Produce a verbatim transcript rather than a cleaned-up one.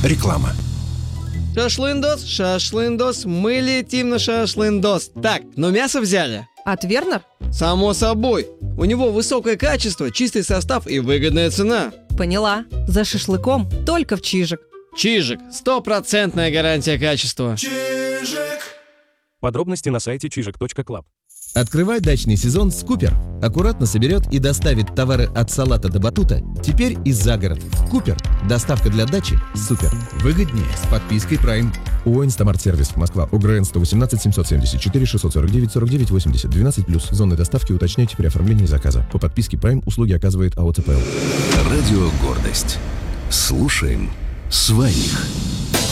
Реклама. Шашлындос, шашлындос, мы летим на шашлындос. Так, но мясо взяли? От Вернер? Само собой. У него высокое качество, чистый состав и выгодная цена. Поняла. За шашлыком только в Чижик. Чижик. Стопроцентная гарантия качества. Чижик. Подробности на сайте чижик точка клаб. Открывай дачный сезон с Купер. Аккуратно соберет и доставит товары от салата до батута. Теперь и за город. Купер. Доставка для дачи. Супер. Выгоднее с подпиской Prime. ООО «Инстамарт-сервис», Москва, УГРН сто восемнадцать семьсот семьдесят четыре шестьсот сорок девять сорок девять восемьдесят, двенадцать плюс. Зоны доставки уточняйте при оформлении заказа. По подписке Prime услуги оказывает АО ЦПЛ. Радио «Гордость». Слушаем своих.